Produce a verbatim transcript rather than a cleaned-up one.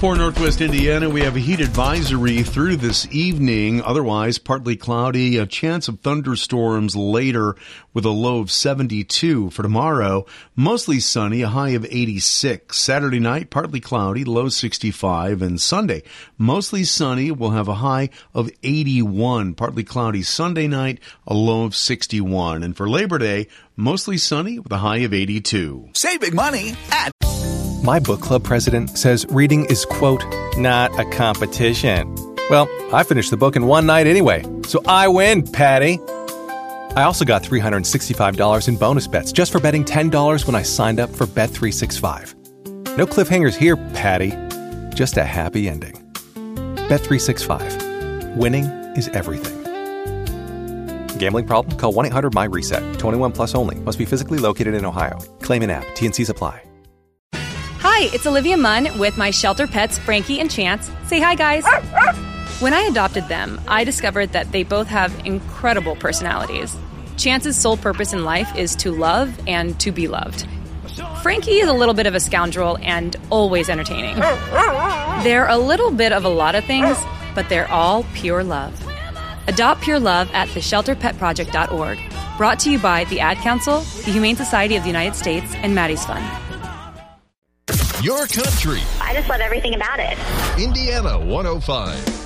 For Northwest Indiana, we have a heat advisory through this evening. Otherwise, partly cloudy, a chance of thunderstorms later with a low of seventy-two. For tomorrow, mostly sunny, a high of eighty-six. Saturday night, partly cloudy, low sixty-five. And Sunday, mostly sunny, we'll have a high of eighty-one. Partly cloudy Sunday night, a low of sixty-one. And for Labor Day, mostly sunny with a high of eighty-two. Save big money at... My book club president says reading is, quote, not a competition. Well, I finished the book in one night anyway, so I win, Patty. I also got three hundred sixty-five dollars in bonus bets just for betting ten dollars when I signed up for Bet three sixty-five. No cliffhangers here, Patty. Just a happy ending. Bet three sixty-five. Winning is everything. Gambling problem? Call one eight hundred my reset. twenty-one plus only. Must be physically located in Ohio. Claim in app. T N Cs apply. Hi, it's Olivia Munn with my shelter pets, Frankie and Chance. Say hi, guys. When I adopted them, I discovered that they both have incredible personalities. Chance's sole purpose in life is to love and to be loved. Frankie is a little bit of a scoundrel and always entertaining. They're a little bit of a lot of things, but they're all pure love. Adopt pure love at the shelter pet project dot org. Brought to you by the Ad Council, the Humane Society of the United States, and Maddie's Fund. Your country. I just love everything about it. Indiana one oh five.